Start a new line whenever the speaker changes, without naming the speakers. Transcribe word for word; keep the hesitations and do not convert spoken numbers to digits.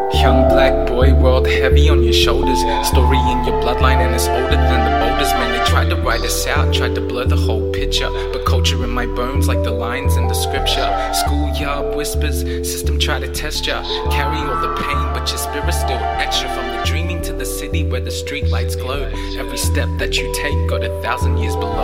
Young black boy, world heavy on your shoulders. Story in your bloodline and it's older than the boulders. Man, they tried to write us out, tried to blur the whole picture, but culture in my bones like the lines in the scripture. Schoolyard whispers, system try to test ya. Carry all the pain, but your spirit's still extra. From the dreaming to the city where the street lights glow. Every step that you take got a thousand years below.